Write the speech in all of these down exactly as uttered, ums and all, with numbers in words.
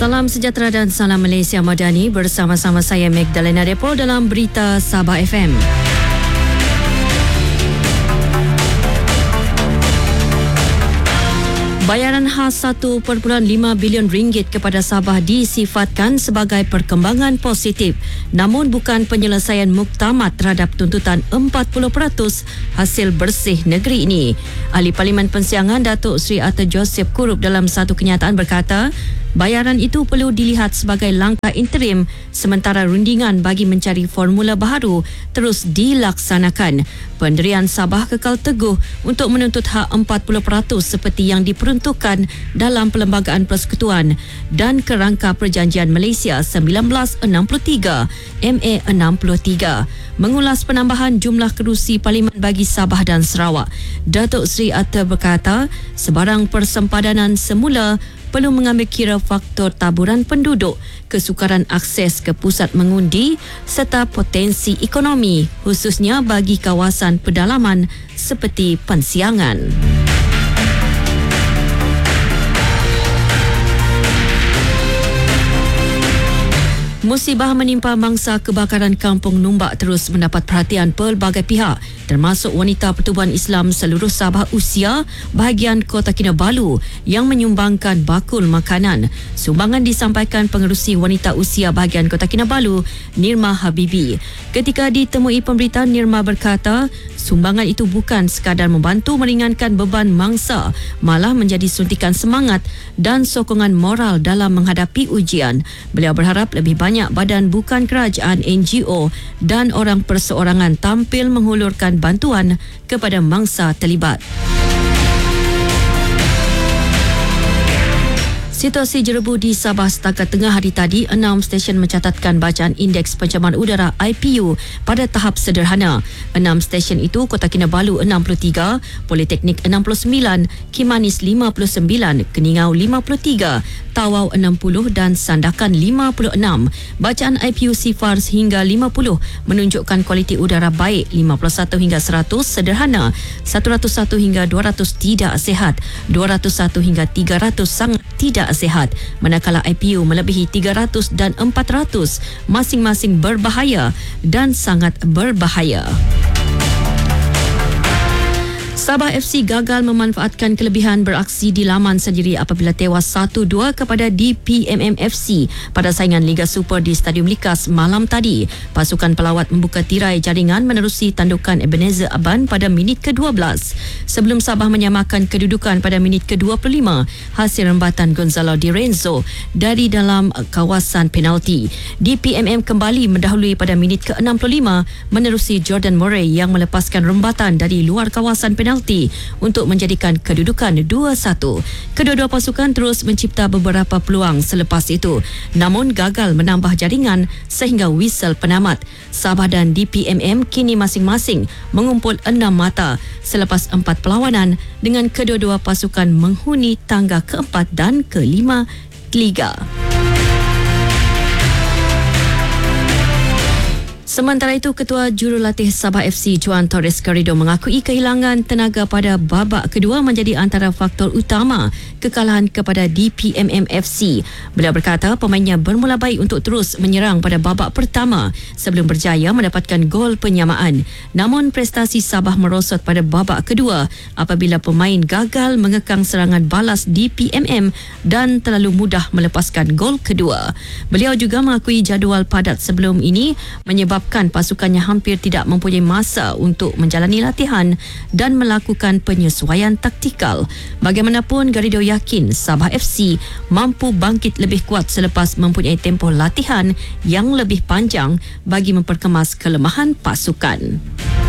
Salam sejahtera dan salam Malaysia Madani, bersama-sama saya Magdalena Depo dalam Berita Sabah F M. Bayaran khas satu perpuluhan lima bilion ringgit kepada Sabah disifatkan sebagai perkembangan positif, namun bukan penyelesaian muktamad terhadap tuntutan empat puluh peratus hasil bersih negeri ini. Ahli Parlimen Persiangan Datuk Seri Arthur Joseph Kurup dalam satu kenyataan berkata, bayaran itu perlu dilihat sebagai langkah interim sementara rundingan bagi mencari formula baharu terus dilaksanakan. Pendirian Sabah kekal teguh untuk menuntut hak empat puluh peratus seperti yang diperuntukkan dalam Perlembagaan Persekutuan dan Kerangka Perjanjian Malaysia seribu sembilan ratus enam puluh tiga M A enam puluh tiga. Mengulas penambahan jumlah kerusi Parlimen bagi Sabah dan Sarawak, Datuk Seri Arthur berkata, sebarang persempadanan semula perlu mengambil kira faktor taburan penduduk, kesukaran akses ke pusat mengundi serta potensi ekonomi, khususnya bagi kawasan pedalaman seperti Pensiangan. Musibah menimpa mangsa kebakaran Kampung Numbak terus mendapat perhatian pelbagai pihak, termasuk wanita Pertubuhan Islam seluruh Sabah usia bahagian Kota Kinabalu yang menyumbangkan bakul makanan. Sumbangan disampaikan pengerusi wanita usia bahagian Kota Kinabalu, Nirma Habibi. Ketika ditemui pemberitaan, Nirma berkata, sumbangan itu bukan sekadar membantu meringankan beban mangsa, malah menjadi suntikan semangat dan sokongan moral dalam menghadapi ujian. Beliau berharap lebih banyak Banyak badan bukan kerajaan, N G O dan orang perseorangan tampil menghulurkan bantuan kepada mangsa terlibat. Situasi jerebu di Sabah setakat tengah hari tadi, enam stesen mencatatkan bacaan indeks pencemaran udara I P U pada tahap sederhana. Enam stesen itu Kota Kinabalu enam puluh tiga, Politeknik enam puluh sembilan, Kimanis lima puluh sembilan, Keningau lima puluh tiga, Tawau enam puluh dan Sandakan lima puluh enam. Bacaan I P U sifar hingga lima puluh menunjukkan kualiti udara baik, lima puluh satu hingga seratus sederhana, seratus satu hingga dua ratus tidak sihat, dua ratus satu hingga tiga ratus sangat tidak sihat, manakala I P U melebihi tiga ratus dan empat ratus masing-masing berbahaya dan sangat berbahaya. Sabah F C gagal memanfaatkan kelebihan beraksi di laman sendiri apabila tewas satu dua kepada D P M M F C pada saingan Liga Super di Stadium Likas malam tadi. Pasukan pelawat membuka tirai jaringan menerusi tandukan Ebenezer Aban pada minit ke dua belas. Sebelum Sabah menyamakan kedudukan pada minit ke dua puluh lima hasil rembatan Gonzalo Di Renzo dari dalam kawasan penalti. D P M M kembali mendahului pada minit ke enam puluh lima menerusi Jordan Murray yang melepaskan rembatan dari luar kawasan penalti untuk menjadikan kedudukan dua satu. Kedua-dua pasukan terus mencipta beberapa peluang selepas itu, namun gagal menambah jaringan sehingga whistle penamat. Sabah dan D P M M kini masing-masing mengumpul enam mata selepas empat perlawanan dengan kedua-dua pasukan menghuni tangga keempat dan kelima Liga. Sementara itu, Ketua Jurulatih Sabah F C Juan Torres Garrido mengakui kehilangan tenaga pada babak kedua menjadi antara faktor utama kekalahan kepada D P M M F C. Beliau berkata pemainnya bermula baik untuk terus menyerang pada babak pertama sebelum berjaya mendapatkan gol penyamaan. Namun prestasi Sabah merosot pada babak kedua apabila pemain gagal mengekang serangan balas D P M M dan terlalu mudah melepaskan gol kedua. Beliau juga mengakui jadual padat sebelum ini menyebabkan pasukannya hampir tidak mempunyai masa untuk menjalani latihan dan melakukan penyesuaian taktikal. Bagaimanapun, Garrido yakin Sabah F C mampu bangkit lebih kuat selepas mempunyai tempoh latihan yang lebih panjang bagi memperkemas kelemahan pasukan.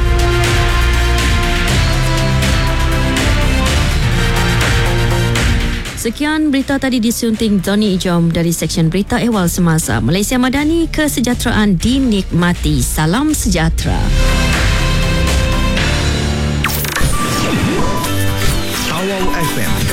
Sekian berita tadi disunting Donny Ijom dari Seksyen Berita Ehwal Semasa. Malaysia Madani, kesejahteraan dinikmati. Salam sejahtera. Tawau F M